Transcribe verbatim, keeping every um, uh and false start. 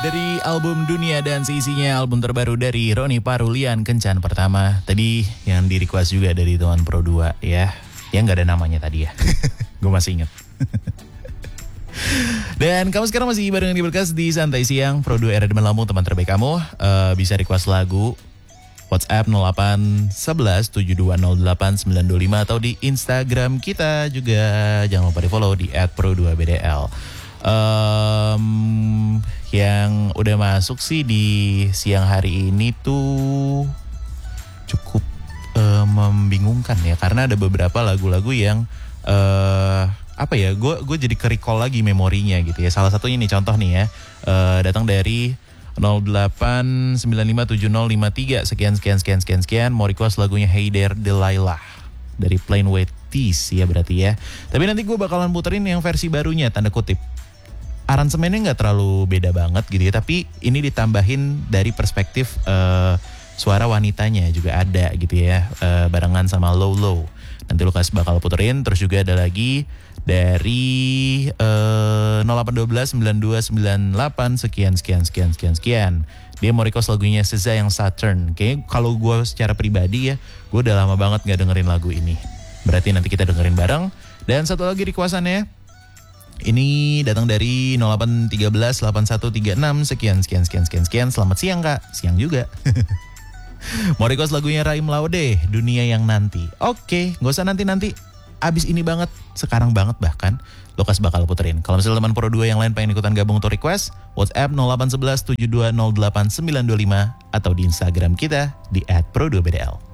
Dari album Dunia dan seisinya, album terbaru dari Roni Parulian, Kencan Pertama. Tadi yang di request juga dari teman Pro dua ya. Yang gak ada namanya tadi ya. Gue masih inget. Dan kamu sekarang masih barengan di Berkas di Santai Siang Pro dua Era Demen Lampung, teman terbaik kamu. uh, Bisa request lagu WhatsApp nol delapan satu satu tujuh dua nol delapan sembilan dua lima atau di Instagram kita juga. Jangan lupa di follow di et pro dua b d l. Um, yang udah masuk sih di siang hari ini tuh cukup uh, membingungkan ya, karena ada beberapa lagu-lagu yang uh, apa ya, gue gue jadi ke-recall lagi memorinya gitu ya. Salah satunya nih, contoh nih ya, uh, datang dari nol delapan sembilan lima tujuh nol lima tiga sekian sekian sekian sekian sekian, mau request lagunya Hey There Delilah dari Plain White Tees ya berarti ya. Tapi nanti gue bakalan puterin yang versi barunya, tanda kutip. Aransemennya nggak terlalu beda banget gitu ya, tapi ini ditambahin dari perspektif uh, suara wanitanya juga ada gitu ya, uh, barengan sama Low Low. Nanti Lukas bakal puterin. Terus juga ada lagi dari uh, nol delapan satu dua sembilan dua sembilan delapan sekian sekian sekian sekian sekian. Dia mau request lagunya Seza yang Saturn. Kayaknya kalau gue secara pribadi ya, gue udah lama banget gak dengerin lagu ini. Berarti nanti kita dengerin bareng. Dan satu lagi requestannya, ini datang dari nol delapan satu tiga delapan satu tiga enam sekian sekian sekian sekian sekian. Selamat siang kak, siang juga. Mau request lagunya Raim Laude, Dunia Yang Nanti. Oke, gak usah nanti-nanti, abis ini banget, sekarang banget bahkan Lukas bakal puterin. Kalau misalnya teman Pro dua yang lain pengen ikutan gabung atau request, WhatsApp nol delapan satu satu tujuh dua nol delapan sembilan dua lima atau di Instagram kita di et pro dua b d l.